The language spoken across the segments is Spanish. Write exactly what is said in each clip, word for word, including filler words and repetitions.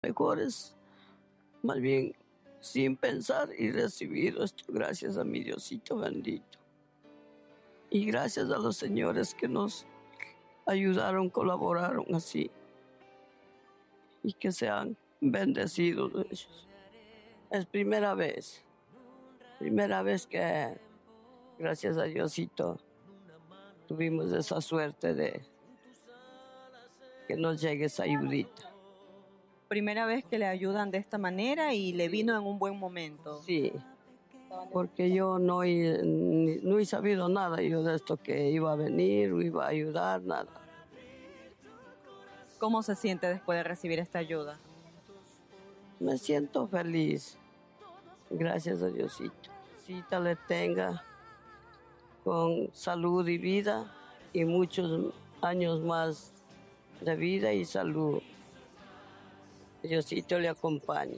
Mejor es más bien sin pensar y recibir esto gracias a mi Diosito bendito. Y gracias a los señores que nos ayudaron, colaboraron así. Y que sean bendecidos ellos. Es primera vez, primera vez que, gracias a Diosito, tuvimos esa suerte de que nos llegue esa ayudita. Primera vez que le ayudan de esta manera y le vino en un buen momento. Sí, porque yo no he, no he sabido nada yo de esto, que iba a venir o iba a ayudar, nada. ¿Cómo se siente después de recibir esta ayuda? Me siento feliz, gracias a Diosito. Cita le tenga con salud y vida y muchos años más de vida y salud. Diosito le acompañe.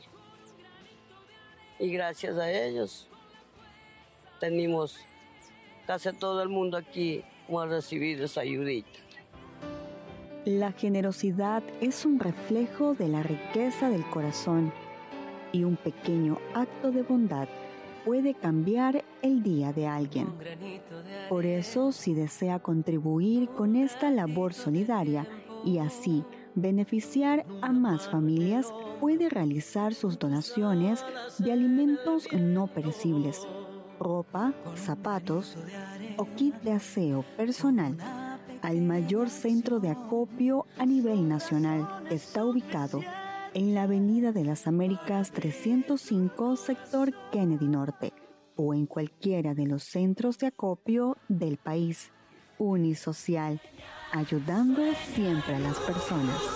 Y gracias a ellos tenemos casi todo el mundo aquí como ha recibido esa ayudita. La generosidad es un reflejo de la riqueza del corazón y un pequeño acto de bondad puede cambiar el día de alguien. Por eso, si desea contribuir con esta labor solidaria y así beneficiar a más familias, puede realizar sus donaciones de alimentos no perecibles, ropa, zapatos o kit de aseo personal al mayor centro de acopio a nivel nacional, que está ubicado en la Avenida de las Américas trescientos cinco, sector Kennedy Norte, o en cualquiera de los centros de acopio del país. Unisocial, ayudando siempre a las personas.